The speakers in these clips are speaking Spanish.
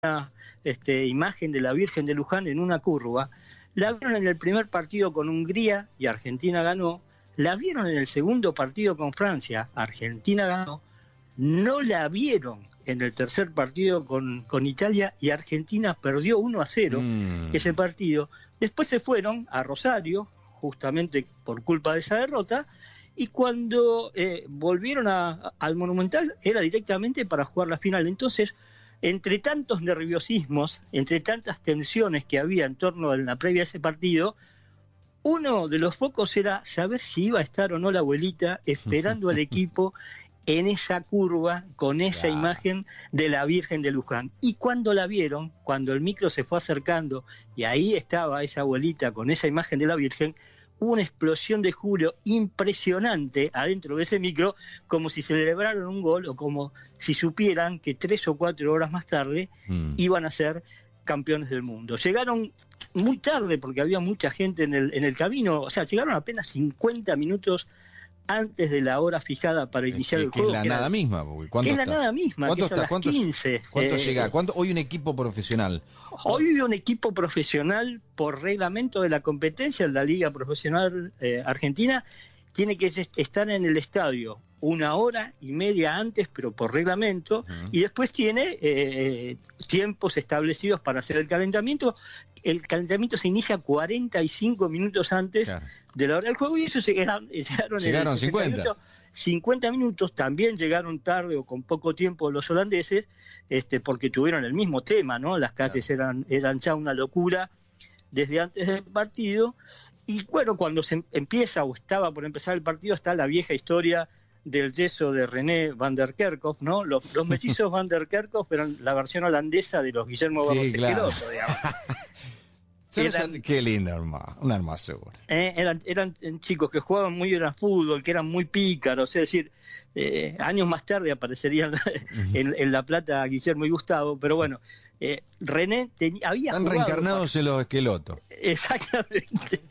imagen de la Virgen de Luján en una curva. La vieron en el primer partido con Hungría y Argentina ganó. La vieron en el segundo partido con Francia, Argentina ganó. No la vieron en el tercer partido con Italia y Argentina perdió 1-0 ese partido. Después se fueron a Rosario, justamente por culpa de esa derrota, y cuando volvieron al Monumental era directamente para jugar la final. Entonces, entre tantos nerviosismos, entre tantas tensiones que había en torno a la previa a ese partido, uno de los focos era saber si iba a estar o no la abuelita esperando al equipo en esa curva con esa imagen de la Virgen de Luján. Y cuando la vieron, cuando el micro se fue acercando y ahí estaba esa abuelita con esa imagen de la Virgen, hubo una explosión de júbilo impresionante adentro de ese micro, como si celebraron un gol o como si supieran que 3 o 4 horas más tarde iban a ser campeones del mundo. Llegaron muy tarde porque había mucha gente en el camino, o sea, llegaron apenas 50 minutos antes de la hora fijada para iniciar el juego. Que es la nada misma. Que es la nada misma, ¿Cuánto que son está? las 15. ¿Cuánto llega? Hoy un equipo profesional? Hoy un equipo profesional, por reglamento de la competencia, en la Liga Profesional Argentina, tiene que estar en el estadio 1 hora y media antes, pero por reglamento, y después tiene tiempos establecidos para hacer el calentamiento. El calentamiento se inicia 45 minutos antes de la hora del juego, y eso llegaron 50 minutos. También llegaron tarde o con poco tiempo los holandeses, porque tuvieron el mismo tema, ¿no? Las calles eran ya una locura desde antes del partido. Y bueno, cuando se empieza o estaba por empezar el partido, está la vieja historia del yeso de René van der Kerkhoff, ¿no? Los mellizos van der Kerkhoff eran la versión holandesa de los Guillermo Barros Esqueloto, digamos. Qué linda, una hermosura. Eran chicos que jugaban muy bien a fútbol, que eran muy pícaros, es decir, años más tarde aparecerían en La Plata Guillermo y Gustavo, pero bueno, René había Están reencarnados en los Esqueloto. Exactamente.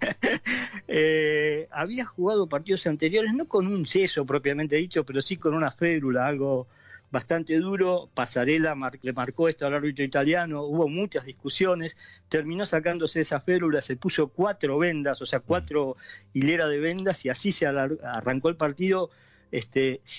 Había jugado partidos anteriores, no con un yeso propiamente dicho, pero sí con una férula, algo bastante duro. Pasarela le marcó esto al árbitro italiano, hubo muchas discusiones, terminó sacándose esa férula, se puso 4 vendas, o sea, 4 hileras de vendas, y así se arrancó el partido 10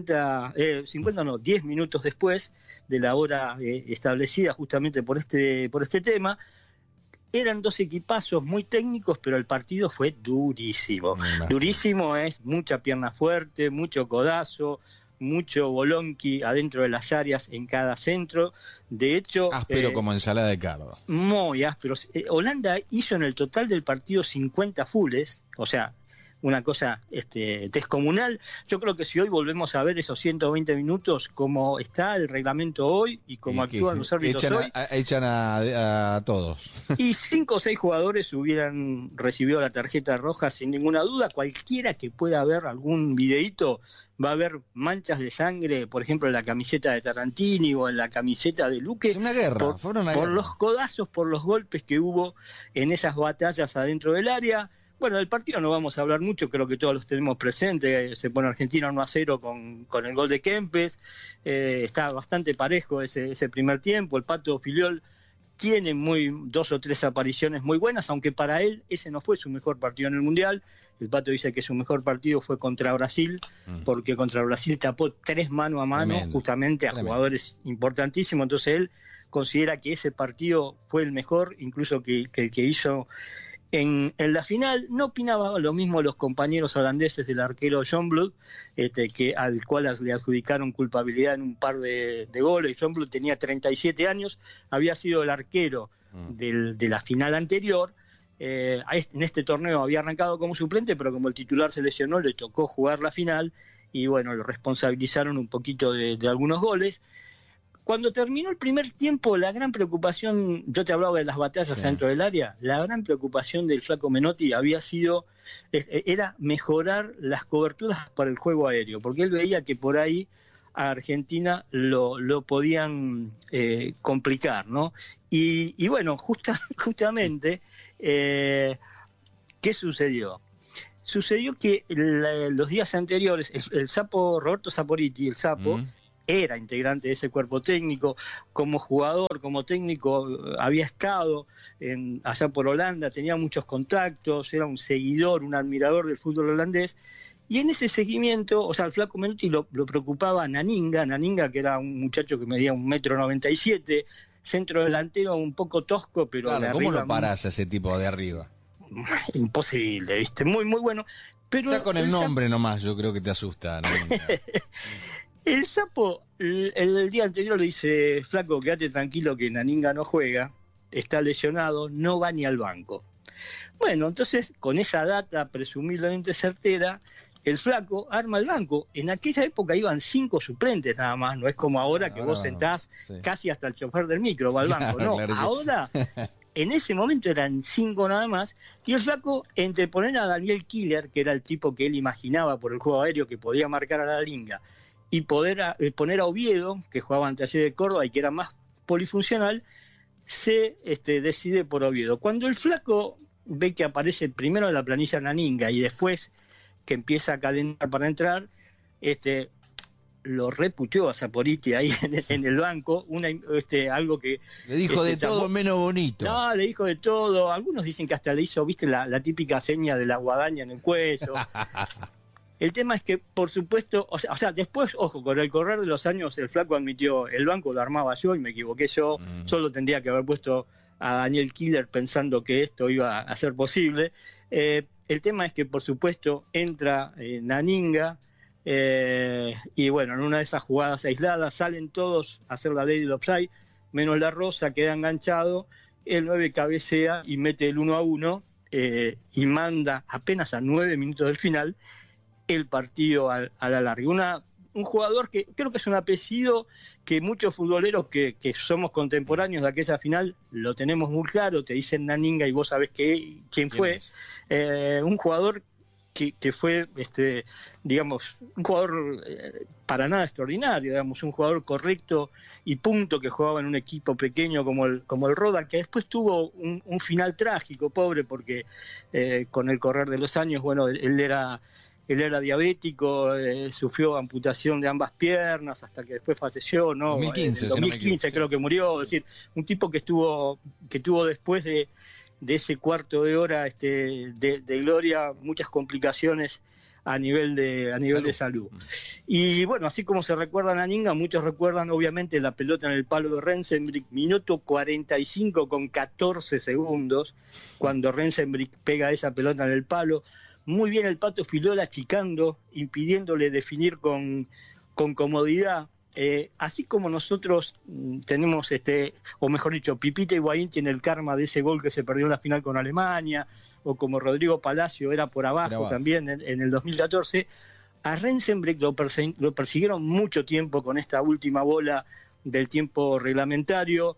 minutos después de la hora establecida justamente por este tema. Eran 2 equipazos muy técnicos, pero el partido fue durísimo. Durísimo es mucha pierna fuerte, mucho codazo, mucho bolonqui adentro de las áreas en cada centro. De hecho, áspero como ensalada de cardo. Muy áspero. Holanda hizo en el total del partido 50 fulls, o sea, una cosa descomunal. Yo creo que si hoy volvemos a ver esos 120 minutos, como está el reglamento hoy y como actúan los árbitros hoy, echan a todos. Y 5 o 6 jugadores hubieran recibido la tarjeta roja sin ninguna duda. Cualquiera que pueda ver algún videíto va a ver manchas de sangre, por ejemplo, en la camiseta de Tarantini o en la camiseta de Luque. Es una guerra, por los codazos, por los golpes que hubo en esas batallas adentro del área. Bueno, del partido no vamos a hablar mucho, creo que todos los tenemos presentes. Se pone Argentina 1-0 con el gol de Kempes. Está bastante parejo ese primer tiempo. El Pato Filiol tiene 2 o 3 apariciones muy buenas, aunque para él ese no fue su mejor partido en el Mundial. El Pato dice que su mejor partido fue contra Brasil, porque contra Brasil tapó 3 mano a mano, justamente a jugadores importantísimos. Entonces él considera que ese partido fue el mejor, incluso que el que hizo en la final. No opinaban lo mismo los compañeros holandeses del arquero John Blood, al cual le adjudicaron culpabilidad en un par de goles. John Blood tenía 37 años, había sido el arquero de la final anterior. En este torneo había arrancado como suplente, pero como el titular se lesionó, le tocó jugar la final, y bueno, lo responsabilizaron un poquito de algunos goles. Cuando terminó el primer tiempo, la gran preocupación, yo te hablaba de las batallas dentro del área, la gran preocupación del flaco Menotti era mejorar las coberturas para el juego aéreo, porque él veía que por ahí a Argentina lo podían complicar, ¿no? Y bueno, justamente, ¿qué sucedió? Sucedió que los días anteriores, el Sapo, Roberto Saporiti, el Sapo, era integrante de ese cuerpo técnico, como jugador, como técnico, había estado allá por Holanda, tenía muchos contactos, era un seguidor, un admirador del fútbol holandés, y en ese seguimiento, o sea, al flaco Menotti lo preocupaba Naninga, que era un muchacho que medía 1,97 m, centro delantero un poco tosco, pero Claro, de ¿cómo arriba lo parás a ese tipo de arriba? imposible, ¿viste? Muy, muy bueno. Pero Ya con el nombre nomás yo creo que te asusta, ¿no? El Sapo, el día anterior le dice, flaco, quédate tranquilo que Naninga no juega, está lesionado, no va ni al banco. Bueno, entonces, con esa data presumiblemente certera, el flaco arma el banco. En aquella época iban 5 suplentes nada más, no es como ahora que vos sentás casi hasta el chofer del micro va al banco. No, claro, ahora, en ese momento eran 5 nada más, y el flaco, entre poner a Daniel Killer, que era el tipo que él imaginaba por el juego aéreo que podía marcar a la Linga, y poner a Oviedo, que jugaba en Talleres de Córdoba y que era más polifuncional, se decide por Oviedo. Cuando el flaco ve que aparece primero en la planilla Naninga y después que empieza a calentar para entrar, lo reputeó a Saporiti ahí en el banco, algo que... Le dijo de todo menos bonito. No, le dijo de todo. Algunos dicen que hasta le hizo, viste, la típica seña de la guadaña en el cuello. El tema es que, por supuesto, o sea, después, ojo, con el correr de los años, el flaco admitió, el banco lo armaba yo y me equivoqué yo, solo tendría que haber puesto a Daniel Killer pensando que esto iba a ser posible. El tema es que, por supuesto, entra Naninga, y bueno, en una de esas jugadas aisladas salen todos a hacer la ley del offside, menos la Rosa, queda enganchado, el 9 cabecea y mete el 1-1, y manda apenas a 9 minutos del final el partido a la larga. Un jugador que creo que es un apellido que muchos futboleros que somos contemporáneos de aquella final lo tenemos muy claro, te dicen Naninga y vos sabés quién fue. Un jugador que fue, digamos, un jugador para nada extraordinario, digamos, un jugador correcto y punto, que jugaba en un equipo pequeño como el Roda, que después tuvo un final trágico, pobre, porque con el correr de los años, bueno, él era diabético, sufrió amputación de ambas piernas hasta que después falleció, ¿no? 2015, en 2015 creo que murió, es decir, un tipo que tuvo después de ese cuarto de hora de gloria muchas complicaciones a nivel de salud. Y bueno, así como se recuerda a Naninga, muchos recuerdan obviamente la pelota en el palo de Rensenbrink, minuto 45 con 14 segundos, cuando Rensenbrink pega esa pelota en el palo. Muy bien el Pato Filol achicando, impidiéndole definir con comodidad. Así como nosotros tenemos, o mejor dicho, Pipita Higuaín tiene el karma de ese gol que se perdió en la final con Alemania, o como Rodrigo Palacio era por abajo también en el 2014, a Rensenbrink lo persiguieron mucho tiempo con esta última bola del tiempo reglamentario.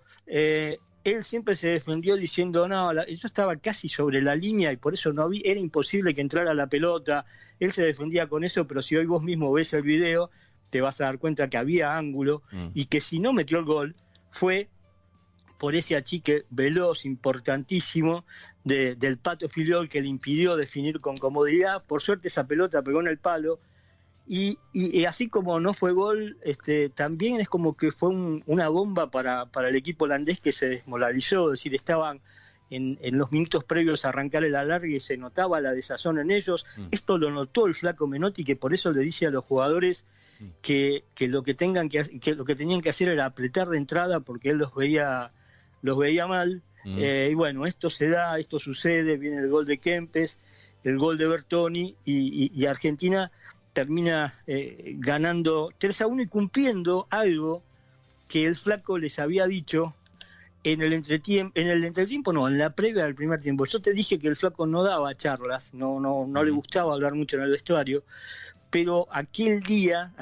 Él siempre se defendió diciendo, no, yo estaba casi sobre la línea y por eso no vi, era imposible que entrara la pelota. Él se defendía con eso, pero si hoy vos mismo ves el video, te vas a dar cuenta que había ángulo y que si no metió el gol fue por ese achique veloz, importantísimo, del Pato Filiol, que le impidió definir con comodidad. Por suerte esa pelota pegó en el palo. Y así como no fue gol, también es como que fue una bomba para el equipo holandés, que se desmoralizó, es decir, estaban en los minutos previos a arrancar el alargue y se notaba la desazón en ellos. Esto lo notó el flaco Menotti, que por eso le dice a los jugadores que lo que tenían que hacer era apretar de entrada, porque él los veía mal. Y bueno, esto sucede, viene el gol de Kempes, el gol de Bertoni, y Argentina termina ganando 3-1 y cumpliendo algo que el flaco les había dicho en el entretiempo, no, en la previa del primer tiempo. Yo te dije que el flaco no daba charlas, no le gustaba hablar mucho en el vestuario, pero aquel día,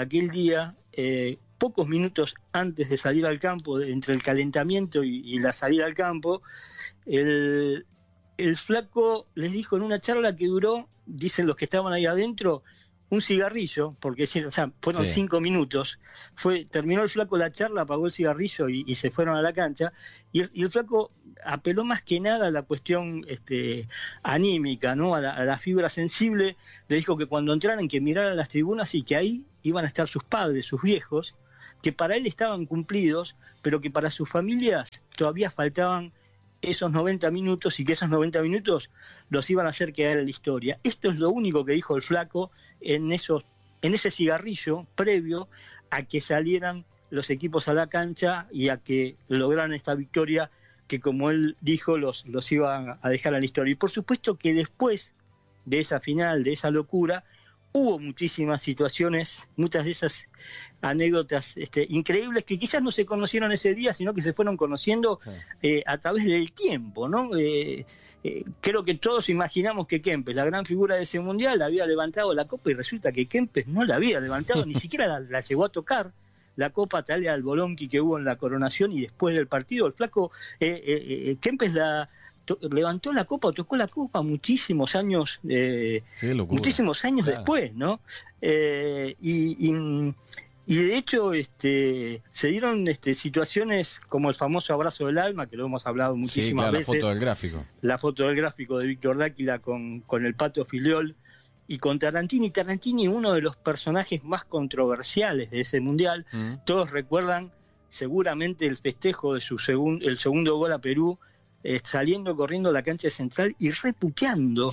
pocos minutos antes de salir al campo, entre el calentamiento y la salida al campo, el flaco les dijo en una charla que duró, dicen los que estaban ahí adentro, un cigarrillo, porque fueron 5 minutos. Terminó el flaco la charla, apagó el cigarrillo y se fueron a la cancha. Y el flaco apeló más que nada a la cuestión anímica, ¿no? A la fibra sensible. Le dijo que cuando entraran, que miraran las tribunas y que ahí iban a estar sus padres, sus viejos, que para él estaban cumplidos, pero que para sus familias todavía faltaban esos 90 minutos y que esos 90 minutos los iban a hacer quedar en la historia. Esto es lo único que dijo el Flaco en ese cigarrillo previo a que salieran los equipos a la cancha y a que lograran esta victoria que, como él dijo, los iba a dejar en la historia. Y por supuesto que después de esa final, de esa locura, hubo muchísimas situaciones, muchas de esas anécdotas increíbles que quizás no se conocieron ese día, sino que se fueron conociendo a través del tiempo, ¿no? Creo que todos imaginamos que Kempes, la gran figura de ese mundial, había levantado la copa y resulta que Kempes no la había levantado, ni siquiera la llegó a tocar la copa, tal al bolonqui que hubo en la coronación y después del partido. El Flaco Kempes levantó la copa, tocó la copa muchísimos años, claro, después, ¿no? Y de hecho se dieron situaciones como el famoso abrazo del alma, que lo hemos hablado muchísimas veces. La foto del gráfico. La foto del gráfico de Víctor Dáquila con el Pato Filiol y con Tarantini. Tarantini, uno de los personajes más controversiales de ese mundial. Todos recuerdan seguramente el festejo de el segundo gol a Perú, saliendo corriendo a la cancha central y reputeando,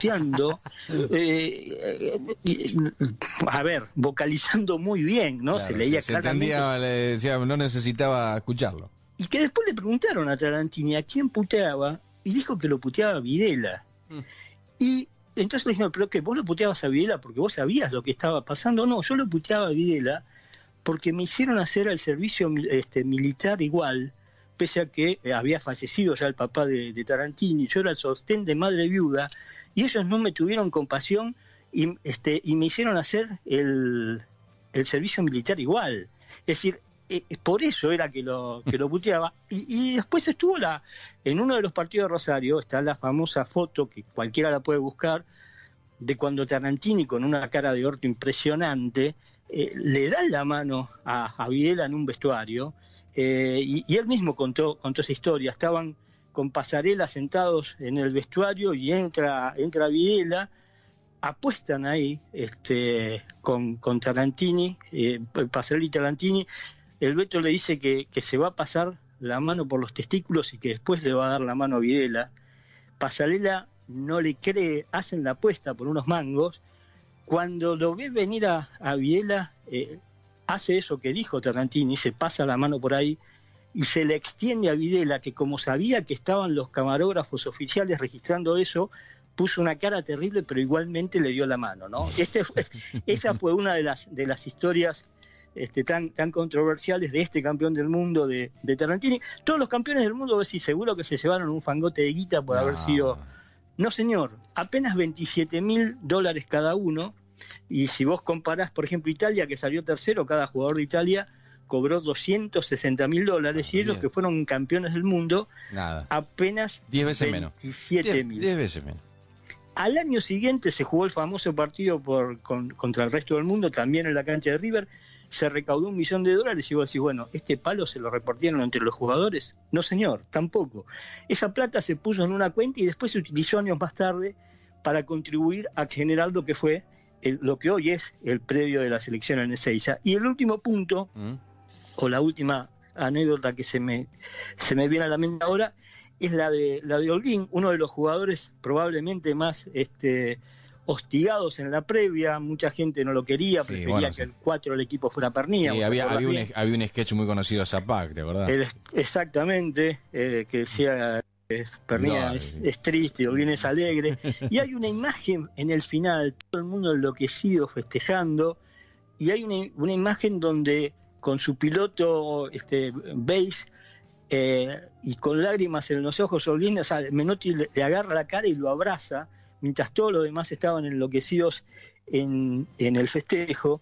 vocalizando muy bien, ¿no? Claro, se leía se claramente. Entendía, le decía, no necesitaba escucharlo. Y que después le preguntaron a Tarantini a quién puteaba, y dijo que lo puteaba a Videla. Y entonces le dijeron, pero que vos lo puteabas a Videla porque vos sabías lo que estaba pasando. No, yo lo puteaba a Videla porque me hicieron hacer el servicio militar igual, pese a que había fallecido ya el papá de Tarantini. Yo era el sostén de madre viuda y ellos no me tuvieron compasión y me hicieron hacer el servicio militar igual. Es decir, por eso era que lo puteaba. Y después estuvo en uno de los partidos de Rosario, está la famosa foto que cualquiera la puede buscar, de cuando Tarantini, con una cara de orto impresionante, le da la mano a Videla en un vestuario. Y él mismo contó esa historia. Estaban con Pasarela sentados en el vestuario y entra Videla, apuestan ahí con Tarantini, Pasarela y Tarantini. El Beto le dice que se va a pasar la mano por los testículos y que después le va a dar la mano a Videla. Pasarela no le cree, hacen la apuesta por unos mangos. Cuando lo ve venir a Videla, hace eso que dijo Tarantini, se pasa la mano por ahí y se le extiende a Videla, que como sabía que estaban los camarógrafos oficiales registrando eso, puso una cara terrible, pero igualmente le dio la mano, ¿no? Esa fue una de las historias tan controversiales de este campeón del mundo de Tarantini. Todos los campeones del mundo, sí, seguro que se llevaron un fangote de guita por haber sido... No, señor, apenas $27,000 cada uno. Y si vos comparás, por ejemplo, Italia, que salió tercero, cada jugador de Italia cobró $260,000 y ellos que fueron campeones del mundo, apenas 10 veces 27.000. 10 veces menos. Al año siguiente se jugó el famoso partido contra el resto del mundo, también en la cancha de River, se recaudó $1 millón y vos decís, bueno, ¿este palo se lo repartieron entre los jugadores? No, señor, tampoco. Esa plata se puso en una cuenta y después se utilizó años más tarde para contribuir a generar lo que fue lo que hoy es el predio de la selección en Ezeiza. Y el último punto, o la última anécdota que se me viene a la mente ahora, es la de Holguín, uno de los jugadores probablemente más hostigados en la previa. Mucha gente no lo quería, prefería que el 4 del equipo fuera Pernía. Sí, había un sketch muy conocido de Zapac, ¿de verdad? Exactamente, que decía... Pernía es triste, Holguín es alegre, y hay una imagen en el final, todo el mundo enloquecido festejando, y hay una imagen donde con su piloto Base y con lágrimas en los ojos, Holguín, Menotti le agarra la cara y lo abraza, mientras todos los demás estaban enloquecidos en el festejo.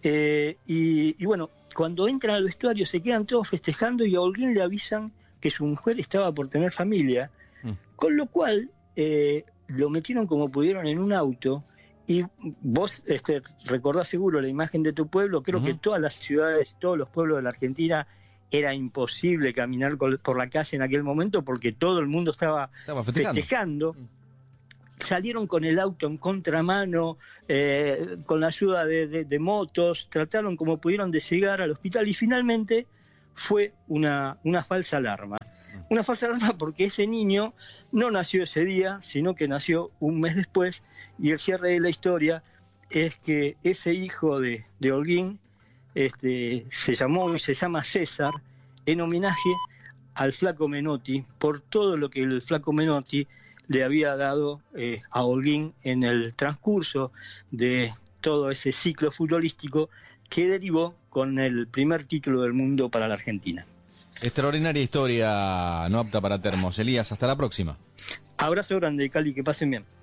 Y bueno, cuando entran al vestuario se quedan todos festejando y a Holguín le avisan que su mujer estaba por tener familia, con lo cual lo metieron como pudieron en un auto. Y vos recordás seguro la imagen de tu pueblo. Creo que todas las ciudades, todos los pueblos de la Argentina, era imposible caminar por la calle en aquel momento porque todo el mundo estaba festejando. salieron con el auto en contramano, con la ayuda de motos, trataron como pudieron de llegar al hospital y finalmente fue una falsa alarma. Una falsa alarma porque ese niño no nació ese día, sino que nació un mes después, y el cierre de la historia es que ese hijo de Holguín se llamó y se llama César en homenaje al Flaco Menotti por todo lo que el Flaco Menotti le había dado a Holguín en el transcurso de todo ese ciclo futbolístico que derivó con el primer título del mundo para la Argentina. Extraordinaria historia, no apta para termos. Elías, hasta la próxima. Abrazo grande, Cali, que pasen bien.